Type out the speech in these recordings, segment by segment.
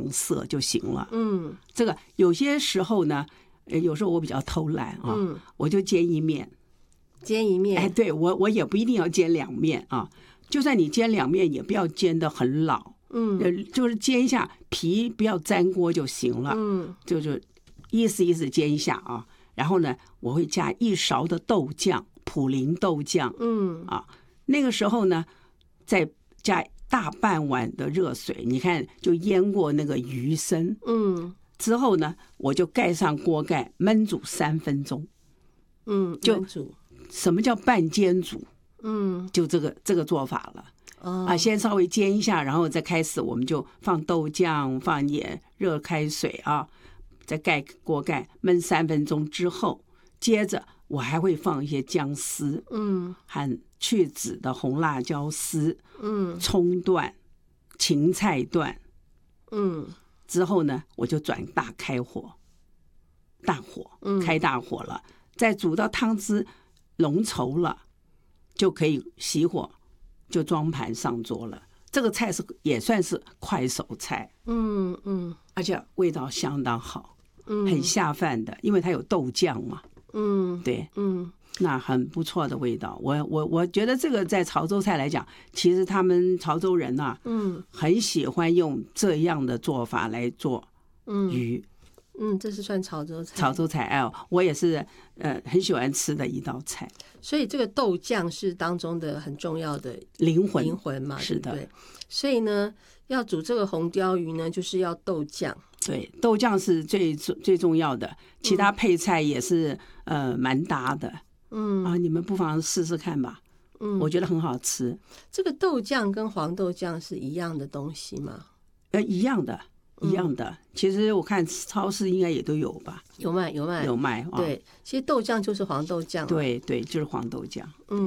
黄色就行了。这个有些时候呢，有时候我比较偷懒啊，我就煎一面。哎，对，我也不一定要煎2面啊，就算你煎2面，也不要煎得很老。就是煎一下皮，不要粘锅就行了。就是意思煎一下啊。然后呢，我会加1勺的豆酱，普林豆酱。那个时候呢，再加大半碗的热水，你看就淹过那个鱼身。之后呢，我就盖上锅盖，焖煮3分钟。就什么叫半煎煮？就这个做法了。先稍微煎一下，然后再开始我们就放豆酱，放点热开水啊，再盖锅盖焖3分钟之后，接着我还会放一些姜丝，和去籽的红辣椒丝，葱段、芹菜段，之后呢，我就转开大火了，再煮到汤汁浓稠了，就可以熄火，就装盘上桌了。这个菜也算是快手菜，而且味道相当好，很下饭的，因为它有豆酱嘛，对，那很不错的味道。我觉得这个在潮州菜来讲，其实他们潮州人啊，很喜欢用这样的做法来做鱼。 这是算潮州菜。 哎，我也是很喜欢吃的一道菜。 所以这个豆酱是当中的很重要的灵魂嘛， 是的。 对，所以呢，要煮这个红鲷鱼呢，就是要豆酱。 对，豆酱是最重要的，其他配菜也是蛮搭的。你们不妨试试看吧。我觉得很好吃。 这个豆酱跟黄豆酱是一样的东西吗？ 一样的。其实我看超市应该也都有吧？ 有卖。对，其实豆酱就是黄豆酱。 对，就是黄豆酱。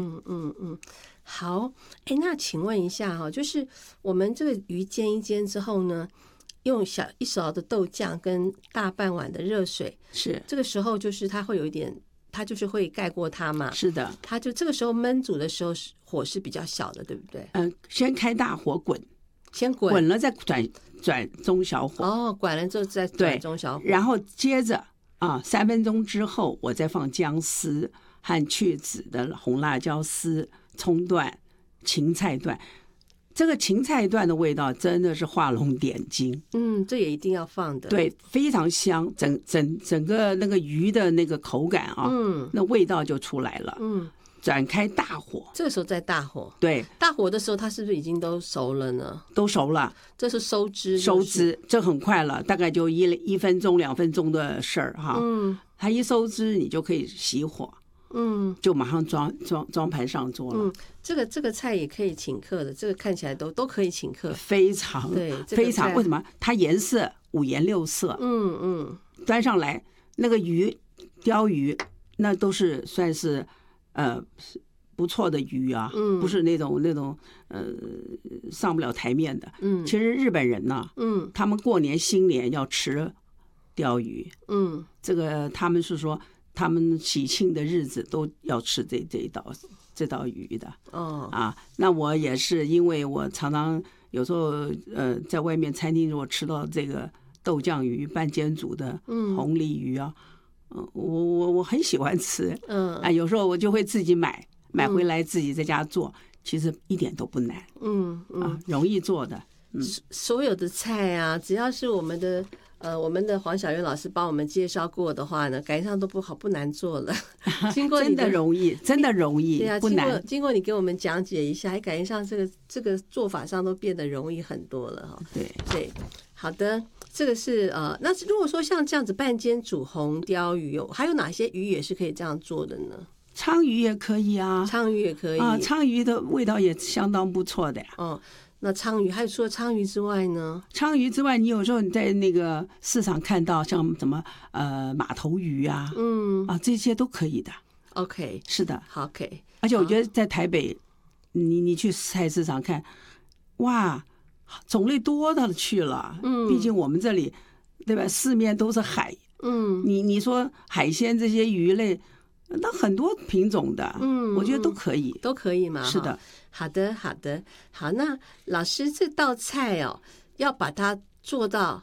好，那请问一下哈，就是我们这个鱼煎一煎之后呢，用1勺的豆酱跟大半碗的热水， 是这个时候就是它会有一点，它就是会盖过它嘛。 是的， 它就这个时候焖煮的时候火是比较小的，对不对？ 先开大火滚， 先滚了再转中小火。 滚了之后再转中小火， 然后接着3分钟之后，我再放姜丝和去籽的红辣椒丝、葱段、芹菜段。这个芹菜段的味道真的是画龙点睛。 这也一定要放的。 对，非常香，整个那个鱼的那个口感啊，那味道就出来了。转开大火， 这个时候在大火。 对， 大火的时候，它是不是已经都熟了呢？ 都熟了， 这是收汁， 这很快了，大概就1分钟2分钟的事儿哈。它一收汁，你就可以熄火，就马上装盘上桌了。 这个菜也可以请客的，这个看起来都可以请客， 非常对，非常。为什么？它颜色5颜6色，端上来那个鲷鱼，那都是算是。不错的鱼啊，不是那种上不了台面的。其实日本人呢，他们过年新年要吃鲷鱼，这个他们是说他们喜庆的日子都要吃这道鱼的。那我也是，因为我常常有时候在外面餐厅如果吃到这个豆酱鱼、半煎煮的红鲤鱼啊。我很喜欢吃，有时候我就会自己买回来自己在家做，其实一点都不难，容易做的。 所有的菜啊，只要是我们的黄小月老师帮我们介绍过的话呢，感觉上都不难做了。经过真的容易， 对啊， 不难。 经过你给我们讲解一下，还感觉上这个做法上都变得容易很多了哈。对，好的。这个是那如果说像这样子半煎煮红鲷鱼，还有哪些鱼也是可以这样做的呢？ 鲳鱼也可以啊， 鲳鱼也可以啊，鲳鱼的味道也相当不错的呀。 那鲳鱼还有除了鲳鱼之外呢？ 鲳鱼之外，你有时候你在那个市场看到像什么马头鱼啊，这些都可以的。 OK， 是的 ，OK。 而且我觉得在台北，你去菜市场看，哇。种类多的去了，毕竟我们这里，对吧？四面都是海，你说海鲜这些鱼类，那很多品种的，我觉得都可以嘛。 是的， 好的，好。那老师这道菜要把它做到